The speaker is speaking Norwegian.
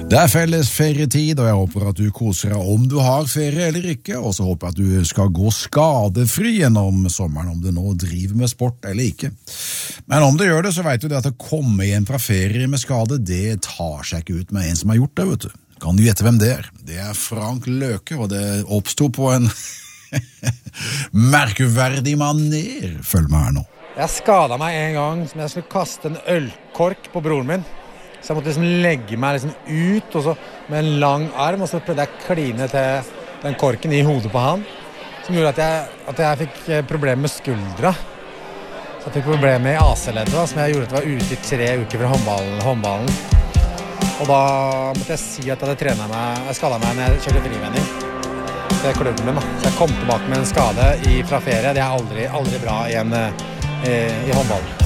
Det felles ferietid, og jeg håper at du koser deg om du har ferie eller ikke, og så håper jeg at du skal gå skadefri gjennom sommeren, om du nå driver med sport eller ikke. Men om du gjør det, så vet du det at å komme hjem fra ferie med skade, det tar seg ikke ut med en som har gjort det, vet du. Kan du gjette hvem det er? Det er Frank Løke, og det oppstod på en merkverdig maner. Følg med her nå. Jeg skadet meg en gang som jeg skulle kaste en ølkork på broren min. Så jeg måtte liksom legge meg liksom ut og så, med en lang arm, og så prøvde jeg å kline til den korken i hodet på han, som gjorde at jeg fikk problemer med skuldra. Så jeg fikk problemer med AC-leddet, som jeg gjorde at jeg var ute i 3 uker fra håndballen. Og da måtte jeg si at jeg hadde trenet meg, jeg skadet meg når jeg kjørte frivending til klubben min. Så jeg kom tilbake med en skade fra ferie. Det er aldri bra igjen i håndballen.